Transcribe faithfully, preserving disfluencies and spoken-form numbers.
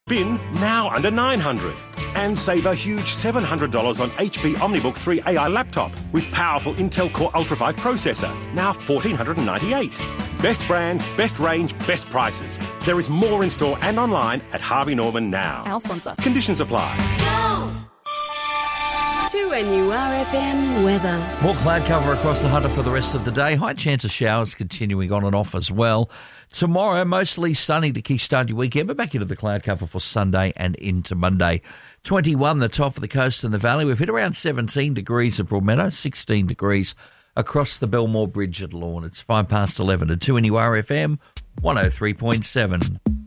Bin now under nine hundred dollars. And save a huge seven hundred dollars on H P OmniBook three A I laptop with powerful Intel Core Ultra five processor, now one thousand four hundred ninety-eight dollars. Best brands, best range, best prices. There is more in store and online at Harvey Norman now. Our sponsor. Conditions apply. Go! To N U R F M weather. More cloud cover across the Hunter for the rest of the day. High chance of showers continuing on and off as well. Tomorrow, mostly sunny to kickstart your weekend, but back into the cloud cover for Sunday and into Monday. twenty-one, the top of the coast and the valley. We've hit around seventeen degrees at Broadmeadow, sixteen degrees across the Belmore Bridge at Lorne. It's five past eleven to two N U R F M, one oh three point seven.